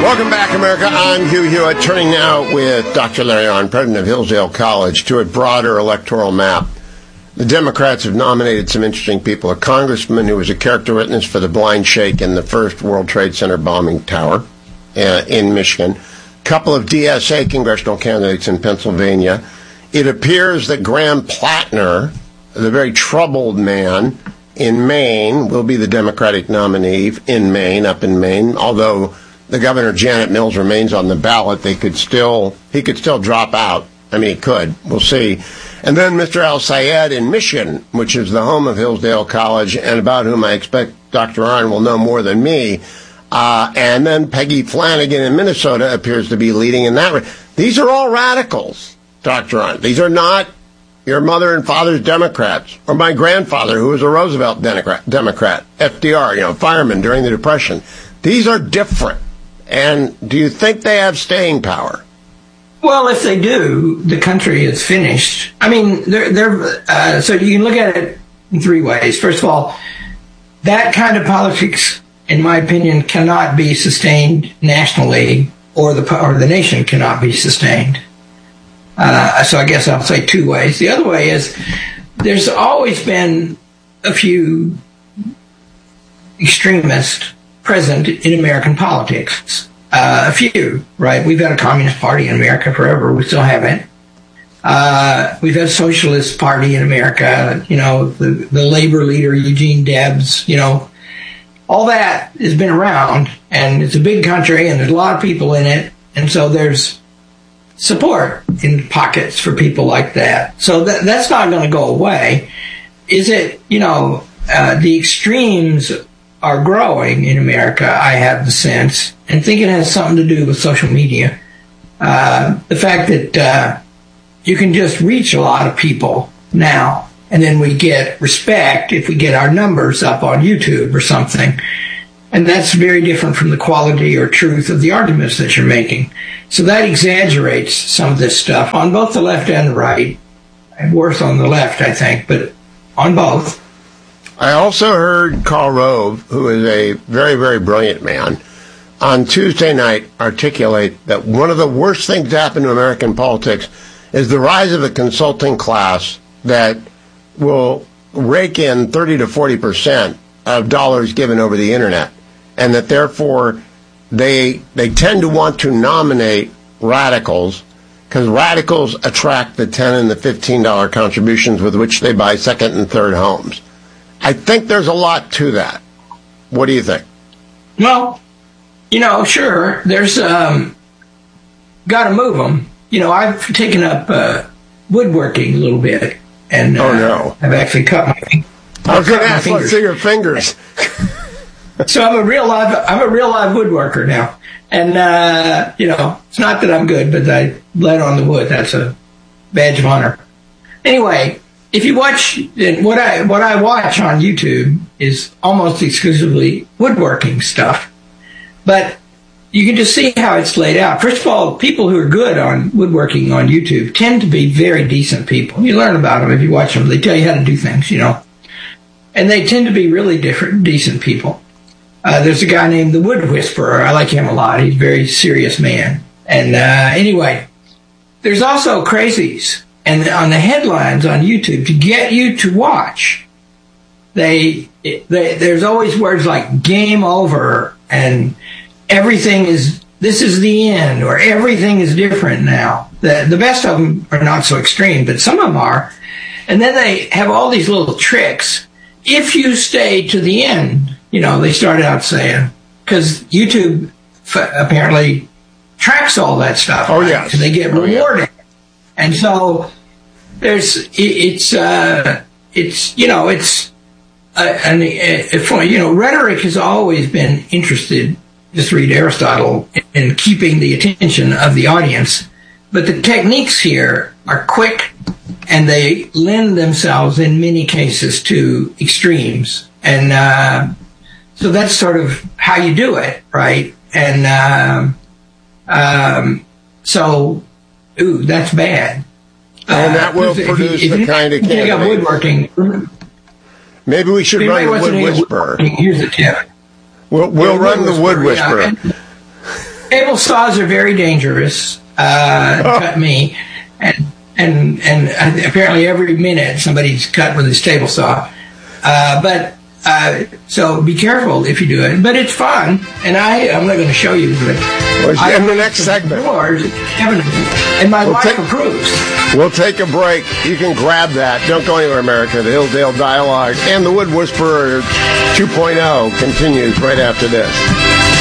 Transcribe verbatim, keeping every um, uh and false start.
Welcome back, America. I'm Hugh Hewitt, turning now with Doctor Larry Arnn, president of Hillsdale College, to a broader electoral map. The Democrats have nominated some interesting people. A congressman who was a character witness for the blind shake in the first World Trade Center bombing tower uh, in Michigan. A couple of D S A congressional candidates in Pennsylvania. It appears that Graham Plattner, the very troubled man in Maine, will be the Democratic nominee in Maine, up in Maine, although the governor, Janet Mills, remains on the ballot. They could still, he could still drop out. I mean, he could. We'll see. And then Mister Al-Sayed in Michigan, which is the home of Hillsdale College, and about whom I expect Doctor Arnn will know more than me. Uh, and then Peggy Flanagan in Minnesota appears to be leading in that. These are all radicals, Doctor Arnn. These are not your mother and father's Democrats, or my grandfather, who was a Roosevelt Democrat, Democrat, F D R, you know, fireman during the Depression. These are different. And do you think they have staying power? Well, if they do, the country is finished. I mean, they're, they're, uh, so you can look at it in three ways. First of all, that kind of politics, in my opinion, cannot be sustained nationally, or the or the nation cannot be sustained. Uh, so I guess I'll say two ways. The other way is there's always been a few extremists present in American politics. Uh, a few, right? We've had a Communist Party in America forever. We still have it. Uh, we've had a Socialist Party in America, you know, the, the labor leader, Eugene Debs, you know. All that has been around, and it's a big country, and there's a lot of people in it, and so there's support in pockets for people like that. So that, that's not going to go away. Is it, you know, uh, the extremes are growing in America, I have the sense, and think it has something to do with social media. Uh, the fact that uh, you can just reach a lot of people now, and then we get respect if we get our numbers up on YouTube or something. And that's very different from the quality or truth of the arguments that you're making. So that exaggerates some of this stuff on both the left and the right. Worse on the left, I think, but on both. I also heard Karl Rove, who is a very, very brilliant man, on Tuesday night articulate that one of the worst things to happen to American politics is the rise of a consulting class that will rake in thirty to forty percent of dollars given over the internet, and that therefore they they tend to want to nominate radicals because radicals attract the ten and the fifteen dollar contributions with which they buy second and third homes. I think there's a lot to that. What do you think? Well, you know, sure, there's um, got to move them. You know, I've taken up uh, woodworking a little bit, and uh, oh no, I've actually cut my. I was going to ask, let's see your fingers. So I'm a real live, I'm a real live woodworker now, and uh, you know, it's not that I'm good, but I bled on the wood. That's a badge of honor. Anyway. If you watch, what I what I watch on YouTube is almost exclusively woodworking stuff. But you can just see how it's laid out. First of all, people who are good on woodworking on YouTube tend to be very decent people. You learn about them if you watch them. They tell you how to do things, you know. And they tend to be really different, decent people. Uh, there's a guy named the Wood Whisperer. I like him a lot. He's a very serious man. And uh, anyway, there's also crazies. And on the headlines on YouTube, to get you to watch, they, they there's always words like game over and everything is, this is the end, or everything is different now. The, the best of them are not so extreme, but some of them are. And then they have all these little tricks. If you stay to the end, you know, they started out saying, because YouTube f- apparently tracks all that stuff. Oh, right? yes. So they get oh, rewarded. Yeah. And so there's, it's, uh, it's, you know, it's, uh, and if, you know, rhetoric has always been interested, just read Aristotle, in keeping the attention of the audience. But the techniques here are quick, and they lend themselves in many cases to extremes. And uh, so that's sort of how you do it, right? And um, um, so, ooh, that's bad. And that will uh, produce you, the kind of candidate. Got woodworking. Maybe we should run the Wood Whisperer. Here's the tip. We'll, we'll yeah, run the Wood Whisperer. Yeah. table saws are very dangerous. Uh, Oh. Cut me, and and and apparently every minute somebody's cut with his table saw. Uh, but uh, so be careful if you do it. But it's fun, and I I'm not going to show you, but Well, I in the next segment. Doors, and my We'll wife take- approves. We'll take a break. You can grab that. Don't go anywhere, America. The Hillsdale Dialogue and the Wood Whisperer two point oh continues right after this.